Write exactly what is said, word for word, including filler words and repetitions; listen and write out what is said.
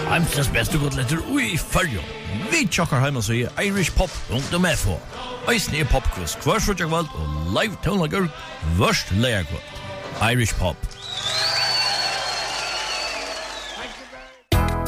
I'm just best to go letter ui fyrjo. Vi tjokkar heima så i Irish Pop rundt om F H. Eisne i popquiz, kvar frutjagvald og live tónlagur, vörst leierkvöld. Irish Pop.